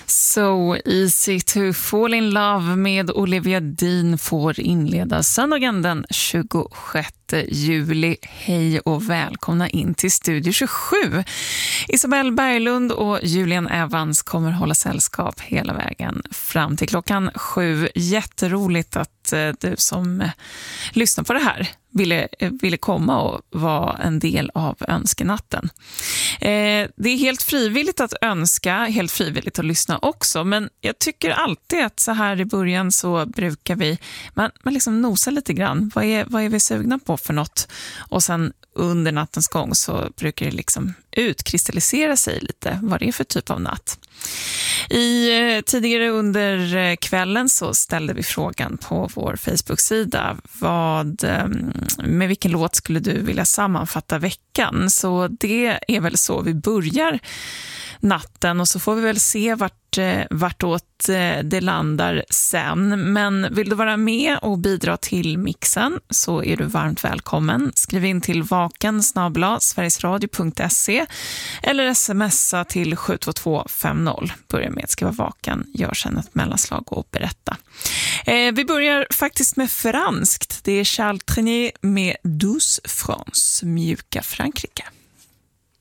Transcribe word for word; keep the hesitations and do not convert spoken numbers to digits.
So Easy to Fall in Love med Olivia Dean får inleda söndagen den tjugosjätte juli. Hej och välkomna in till Studio tjugosju. Isabelle Berglund och Julian Evans kommer hålla sällskap hela vägen fram till klockan sju. Jätteroligt att du som lyssnar på det här ville, ville komma och vara en del av önskenatten. Eh, det är helt frivilligt att önska, helt frivilligt att lyssna också, men jag tycker alltid att så här i början så brukar vi man, man liksom nosa lite grann. Vad är, vad är vi sugna på för något? Och sen under nattens gång så brukar det liksom utkristallisera sig lite vad det är för typ av natt. I, tidigare under kvällen så ställde vi frågan på vår Facebook-sida vad, med vilken låt skulle du vilja sammanfatta veckan? Så det är väl så vi börjar natten och så får vi väl se vart, vartåt det landar sen. Men vill du vara med och bidra till mixen så är du varmt välkommen. Skriv in till vaken snabel-a sverigesradio punkt se eller smsa till sju två två fem noll. Börja med att skriva vaken, gör sen ett mellanslag och berätta. Eh, vi börjar faktiskt med franskt. Det är Charles Trenet med Douce France, mjuka Frankrike.